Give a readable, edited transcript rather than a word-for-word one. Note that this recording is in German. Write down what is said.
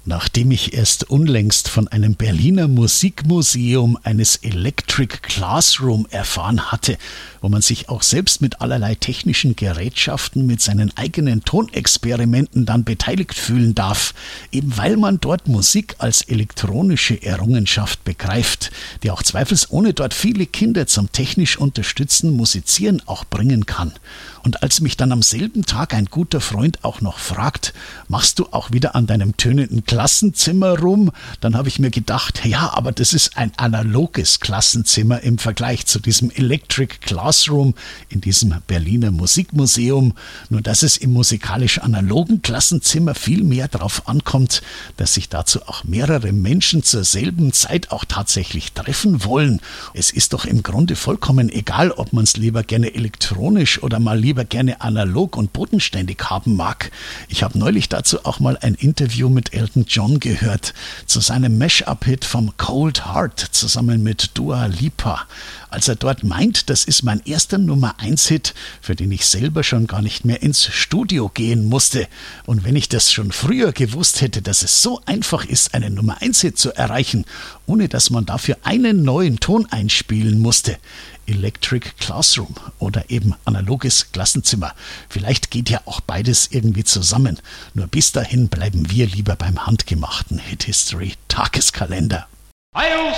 Nachdem ich erst unlängst von einem Berliner Musikmuseum eines Electric Classroom erfahren hatte, wo man sich auch selbst mit allerlei technischen Gerätschaften mit seinen eigenen Tonexperimenten dann beteiligt fühlen darf, eben weil man dort Musik als elektronische Errungenschaft begreift, die auch zweifelsohne dort viele Kinder zum technisch unterstützten Musizieren auch bringen kann. Und als mich dann am selben Tag ein guter Freund auch noch fragt, machst du auch wieder an deinem tönenden Klassenzimmer rum? Dann habe ich mir gedacht, ja, aber das ist ein analoges Klassenzimmer im Vergleich zu diesem Electric Classroom in diesem Berliner Musikmuseum. Nur dass es im musikalisch-analogen Klassenzimmer viel mehr darauf ankommt, dass sich dazu auch mehrere Menschen zur selben Zeit auch tatsächlich treffen wollen. Es ist doch im Grunde vollkommen egal, ob man es lieber gerne elektronisch oder mal lieber gerne analog und bodenständig haben mag. Ich habe neulich dazu auch mal ein Interview mit Elton John gehört, zu seinem Mash-up-Hit vom Cold Heart zusammen mit Dua Lipa. Als er dort meint, das ist mein erster Nummer-1-Hit, für den ich selber schon gar nicht mehr ins Studio gehen musste. Und wenn ich das schon früher gewusst hätte, dass es so einfach ist, einen Nummer-1-Hit zu erreichen, ohne dass man dafür einen neuen Ton einspielen musste. Electric Classroom oder eben analoges Klassenzimmer. Vielleicht geht ja auch beides irgendwie zusammen. Nur bis dahin bleiben wir lieber beim handgemachten Hit History Tageskalender.